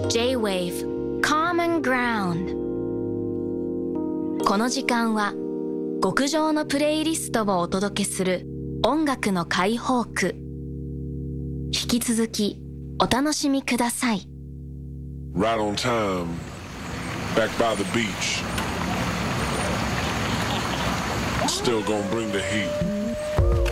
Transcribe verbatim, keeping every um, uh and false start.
J-Wave Common Ground。 この時間は極上のプレイリストをお届けする音楽の解放区。引き続きお楽しみください。 Right on time, back by the beach. Still gonna bring the heat.